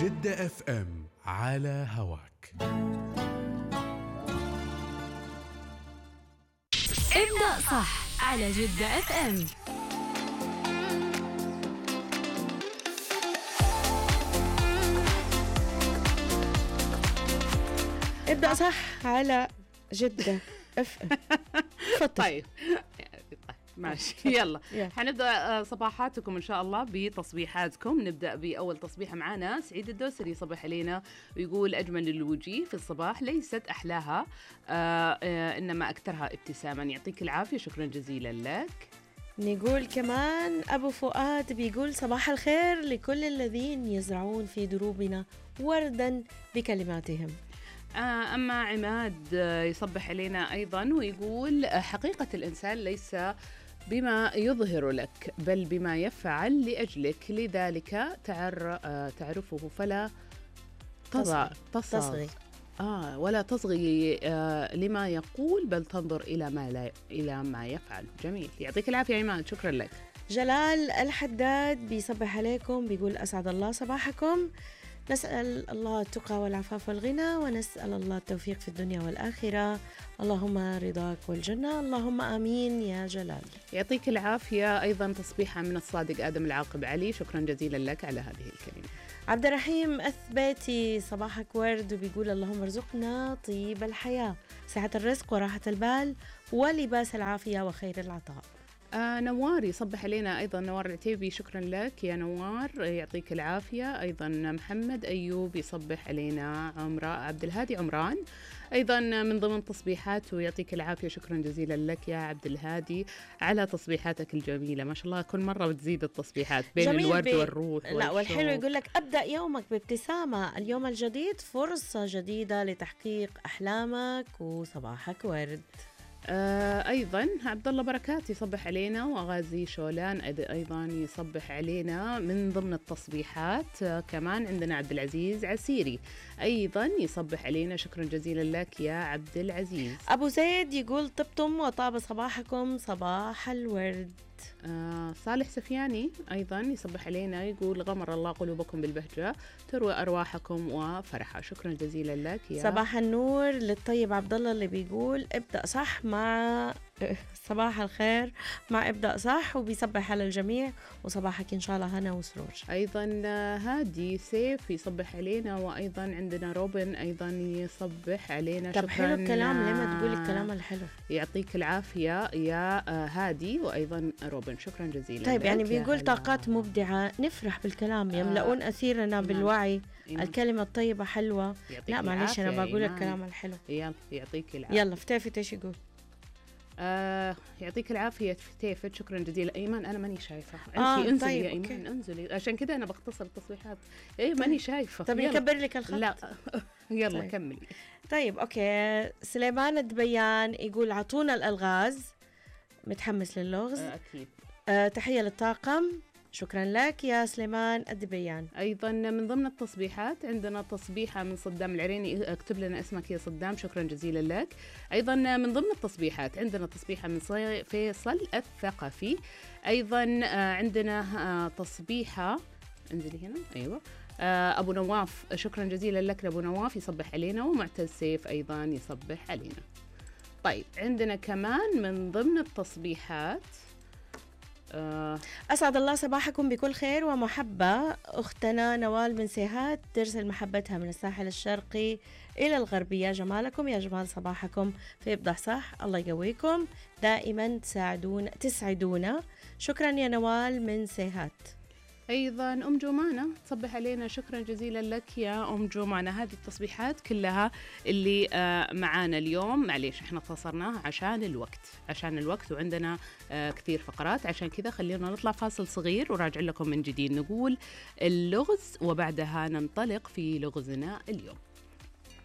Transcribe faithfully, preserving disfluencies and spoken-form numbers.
جدة اف ام على هواك. ابدأ صح على جدة اف ام. ابدأ صح على جدة اف ام. طيب ماشي يلا حنبدأ صباحاتكم إن شاء الله بتصبيحاتكم. نبدأ بأول تصبيحة معنا. سعيد الدوسري صبح علينا ويقول أجمل الوجيه في الصباح ليست أحلاها آه آه إنما أكثرها ابتساما. يعطيك العافية، شكرا جزيلا لك. نقول كمان أبو فؤاد بيقول صباح الخير لكل الذين يزرعون في دروبنا وردا بكلماتهم. أما عماد يصبح علينا أيضا ويقول حقيقة الإنسان ليس بما يظهر لك بل بما يفعل لأجلك، لذلك تعر تعرفه فلا تصغي, تصغي. آه ولا تصغي آه لما يقول بل تنظر إلى ما لا إلى ما يفعل. جميل، يعطيك العافية عماد، شكرا لك. جلال الحداد بيصبح عليكم بيقول أسعد الله صباحكم، نسأل الله التقى والعفاف والغنى ونسأل الله التوفيق في الدنيا والآخرة، اللهم رضاك والجنة، اللهم آمين يا جلال. يعطيك العافية. أيضا تصبيحة من الصادق آدم العاقب علي، شكرا جزيلا لك على هذه الكلمة. عبد الرحيم أثباتي صباحك ورد وبيقول اللهم ارزقنا طيب الحياة، سعة الرزق وراحة البال ولباس العافية وخير العطاء. آه نوار يصبح علينا أيضا، نوار العتيبي، شكرا لك يا نوار، يعطيك العافية. أيضا محمد أيوب يصبح علينا. عمرة عبد الهادي عمران أيضا من ضمن تصبيحات، ويعطيك العافية، شكرا جزيلا لك يا عبد الهادي على تصبيحاتك الجميلة. ما شاء الله كل مرة بتزيد التصبيحات بين الورد بي... والروح. لا والحلو يقول لك أبدأ يومك بابتسامة، اليوم الجديد فرصة جديدة لتحقيق أحلامك وصباحك ورد. آه أيضا عبد الله بركات يصبح علينا، وغازي شولان أيضا يصبح علينا من ضمن التصبيحات. آه كمان عندنا عبد العزيز عسيري أيضا يصبح علينا، شكرا جزيلا لك يا عبد العزيز. أبو زيد يقول طبتم وطاب صباحكم صباح الورد. آه صالح سفياني أيضا يصبح علينا، يقول غمر الله قلوبكم بالبهجة تروي أرواحكم وفرحة، شكرا جزيلا لك يا صباح النور للطيب عبد الله اللي بيقول ابدأ صح مع صباح الخير مع ابدأ صح، وبيصبح على الجميع وصباحك إن شاء الله هنا وسرور. أيضا هادي سيف يصبح علينا، وأيضا عندنا روبن أيضا يصبح علينا. طب حلو الكلام، لما تقول الكلام الحلو. يعطيك العافية يا هادي وأيضا روبن، شكرا جزيلا. طيب يعني بيقول طاقات مبدعة، نفرح بالكلام، يملؤون أثيرنا آه بالوعي، إيمان. الكلمة الطيبة حلوة. لا معلش أنا بقول الكلام الحلو. يلا يعطيك العافية. يلا فتافت إيش يقول؟ آه يعطيك العافية فتيفت، شكرا جزيلا. أيمن أنا ماني شايفة، أنت آه انزلي طيب يا أيمن، انزلي، عشان كده أنا بختصر التصريحات. إيه ماني شايفة. طب يكبر لك الخط؟ لا يلا طيب. كملي. طيب أوكي. سليمان الدبيان يقول عطونا الألغاز، متحمس للغز. آه أكيد. آه تحية للطاقم، شكرا لك يا سليمان الدبيان. أيضا من ضمن التصبيحات عندنا تصبيحة من صدام العريني، اكتب لنا اسمك يا صدام، شكرا جزيلا لك. أيضا من ضمن التصبيحات عندنا تصبيحة من فيصل الثقفي. أيضا عندنا تصبيحة، انزلي هنا، أيوة، أبو نواف، شكرا جزيلا لك لأبو نواف يصبح علينا، ومعتز سيف أيضا يصبح علينا. طيب عندنا كمان من ضمن التصبيحات أسعد الله صباحكم بكل خير ومحبة. أختنا نوال من سيهات ترسل محبتها من الساحل الشرقي إلى الغربية، جمالكم يا جمال صباحكم في ابدأ صح، الله يقويكم دائما تساعدون تسعدونا، شكرا يا نوال من سيهات. أيضا أم جمانة تصبح علينا، شكرا جزيلا لك يا أم جمانة. هذه التصبيحات كلها اللي آه معانا اليوم، معليش احنا اختصرناها عشان الوقت عشان الوقت وعندنا آه كثير فقرات، عشان كذا خلينا نطلع فاصل صغير وراجع لكم من جديد نقول اللغز، وبعدها ننطلق في لغزنا اليوم.